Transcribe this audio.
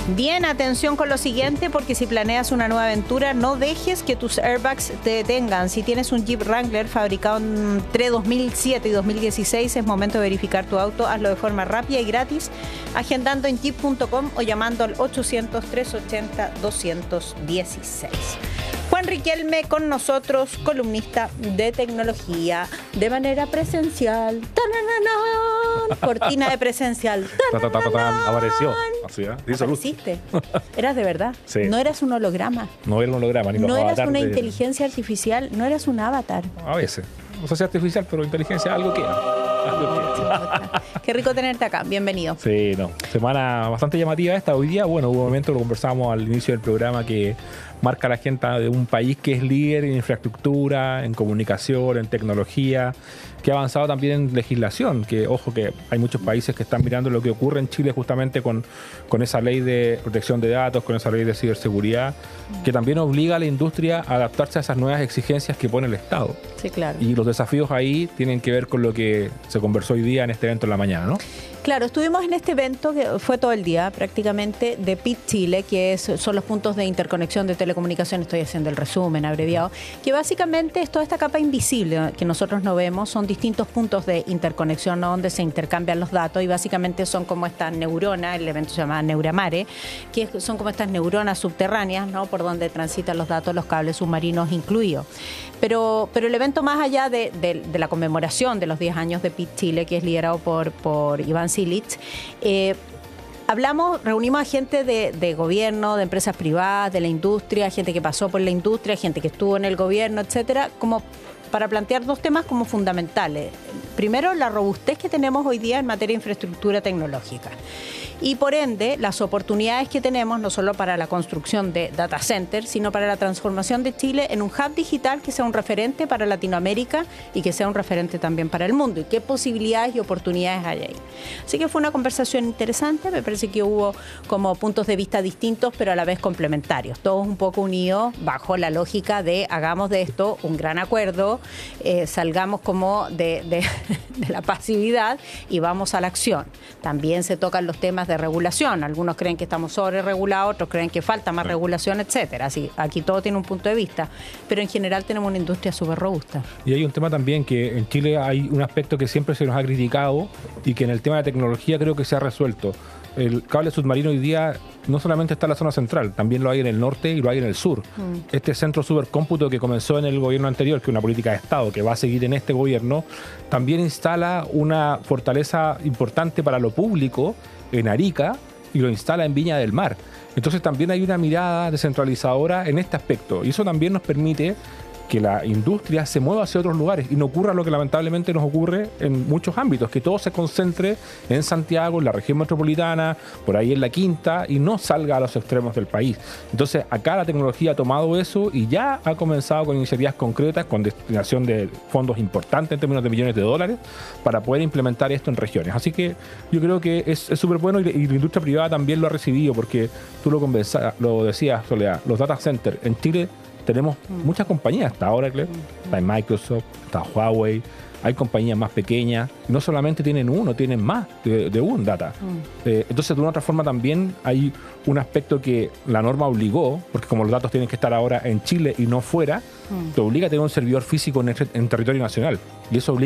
Bien, atención con lo siguiente, porque si planeas una nueva aventura, no dejes que tus airbags te detengan. Si tienes un Jeep Wrangler fabricado entre 2007 y 2016, es momento de verificar tu auto. Hazlo de forma rápida y gratis, agendando en jeep.com o llamando al 800-380-216. Juan Riquelme con nosotros, columnista de tecnología, de manera presencial. ¡Tananana! Cortina de presencial. Apareció. Así, ¿eh? ¿Apareciste? Eras de verdad. Sí. No eras un holograma. No era un holograma, ni No eras una de... inteligencia artificial, no eras un avatar. A veces. No sé si artificial, pero inteligencia algo queda. Algo queda. Qué rico tenerte acá. Bienvenido. Sí, no. Semana bastante llamativa esta. Hoy día, bueno, hubo un momento, lo conversábamos al inicio del programa, que marca la agenda de un país que es líder en infraestructura, en comunicación, en tecnología, que ha avanzado también en legislación, que ojo que hay muchos países que están mirando lo que ocurre en Chile justamente con esa ley de protección de datos, con esa ley de ciberseguridad, que también obliga a la industria a adaptarse a esas nuevas exigencias que pone el Estado. Sí, claro. Y los desafíos ahí tienen que ver con lo que se conversó hoy día en este evento en la mañana, ¿no? Claro, estuvimos en este evento que fue todo el día prácticamente de PIT Chile, que son los puntos de interconexión de telecomunicación. Estoy haciendo el resumen abreviado, que básicamente es toda esta capa invisible que nosotros no vemos. Son distintos puntos de interconexión, ¿no?, donde se intercambian los datos, y básicamente son como estas neuronas, el evento se llama Neuramare, que son como estas neuronas subterráneas, ¿no?, por donde transitan los datos, los cables submarinos incluidos. Pero el evento, más allá de la conmemoración de los 10 años de PIT Chile, que es liderado por Iván Silich, reunimos a gente de gobierno, de empresas privadas, de la industria, gente que pasó por la industria, gente que estuvo en el gobierno, etcétera, como para plantear dos temas como fundamentales. Primero, la robustez que tenemos hoy día en materia de infraestructura tecnológica. Y por ende, las oportunidades que tenemos no solo para la construcción de data centers, sino para la transformación de Chile en un hub digital que sea un referente para Latinoamérica y que sea un referente también para el mundo. Y qué posibilidades y oportunidades hay ahí. Así que fue una conversación interesante. Me parece que hubo como puntos de vista distintos, pero a la vez complementarios. Todos un poco unidos bajo la lógica de hagamos de esto un gran acuerdo, salgamos como de la pasividad y vamos a la acción. También se tocan los temas de regulación. Algunos creen que estamos sobre regulados, otros creen que falta más regulación, etcétera. Así, aquí todo tiene un punto de vista, pero en general tenemos una industria súper robusta. Y hay un tema también que en Chile hay un aspecto que siempre se nos ha criticado y que en el tema de tecnología creo que se ha resuelto. El cable submarino hoy día no solamente está en la zona central, también lo hay en el norte y lo hay en el sur. Este centro supercómputo que comenzó en el gobierno anterior, que es una política de Estado que va a seguir en este gobierno, también instala una fortaleza importante para lo público en Arica y lo instala en Viña del Mar. Entonces también hay una mirada descentralizadora en este aspecto, y eso también nos permite que la industria se mueva hacia otros lugares y no ocurra lo que lamentablemente nos ocurre en muchos ámbitos, que todo se concentre en Santiago, en la región metropolitana, por ahí en la Quinta, y no salga a los extremos del país. Entonces acá la tecnología ha tomado eso y ya ha comenzado con iniciativas concretas, con destinación de fondos importantes en términos de millones de dólares, para poder implementar esto en regiones. Así que yo creo que es súper bueno, y la industria privada también lo ha recibido, porque tú lo decías, Soledad, los data centers en Chile tenemos muchas compañías. Está Oracle, está Microsoft, está Huawei, hay compañías más pequeñas, no solamente tienen uno, tienen más de un data. Entonces, de una otra forma también hay un aspecto que la norma obligó, porque como los datos tienen que estar ahora en Chile y no fuera, te obliga a tener un servidor físico en territorio nacional, y eso obliga